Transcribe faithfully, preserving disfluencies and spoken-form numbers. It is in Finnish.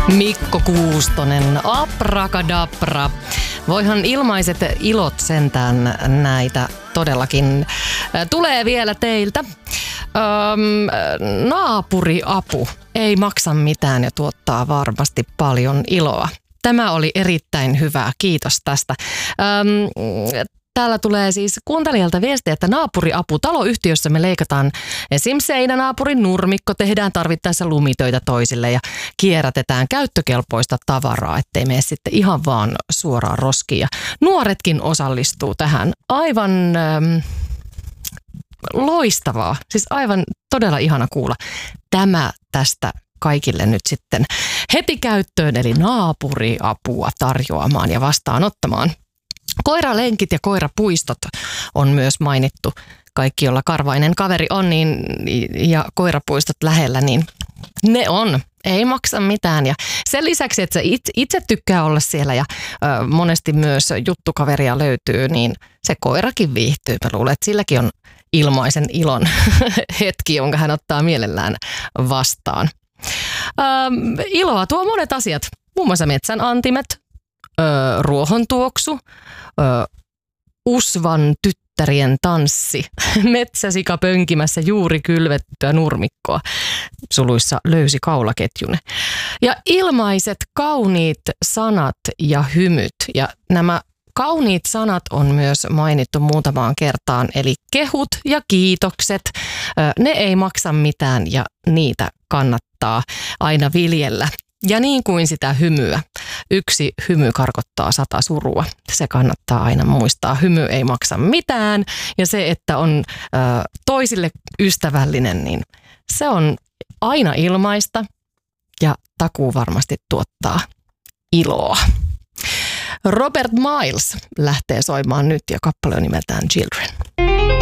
Mikko Kuustonen, abrakadabra. Voihan ilmaiset ilot sentään näitä todellakin. Tulee vielä teiltä. Öm, naapuriapu ei maksa mitään ja tuottaa varmasti paljon iloa. Tämä oli erittäin hyvä. Kiitos tästä. Öm, Täällä tulee siis kuuntelijalta viestiä, että naapuriapu. Taloyhtiössä me leikataan esim. Seinänaapurin nurmikko, tehdään tarvittaessa lumitöitä toisille ja kierrätetään käyttökelpoista tavaraa, ettei mene sitten ihan vaan suoraan roskiin. Ja nuoretkin osallistuu tähän. Aivan ähm, loistavaa, siis aivan todella ihana kuulla. Tämä tästä kaikille nyt sitten heti käyttöön, eli naapuriapua tarjoamaan ja vastaanottamaan. Koiralenkit ja koirapuistot on myös mainittu. Kaikki, jolla karvainen kaveri on niin, ja koirapuistot lähellä, niin ne on. Ei maksa mitään. Ja sen lisäksi, että se itse, itse tykkää olla siellä ja ö, monesti myös juttukaveria löytyy, niin se koirakin viihtyy. Mä luulen, että silläkin on ilmaisen ilon hetki, jonka hän ottaa mielellään vastaan. Ö, iloa tuo monet asiat, muun muassa metsän antimet, ö, ruohontuoksu, Ö, usvan tyttärien tanssi, metsäsika pönkimässä juuri kylvettyä nurmikkoa, suluissa löysi kaulaketjune. Ja ilmaiset kauniit sanat ja hymyt. Ja nämä kauniit sanat on myös mainittu muutamaan kertaan, eli kehut ja kiitokset. Ö, ne ei maksa mitään ja niitä kannattaa aina viljellä. Ja niin kuin sitä hymyä. Yksi hymy karkottaa sata surua. Se kannattaa aina muistaa. Hymy ei maksa mitään ja se, että on ö, toisille ystävällinen, niin se on aina ilmaista ja takuu varmasti tuottaa iloa. Robert Miles lähtee soimaan nyt ja kappale on nimeltään Children.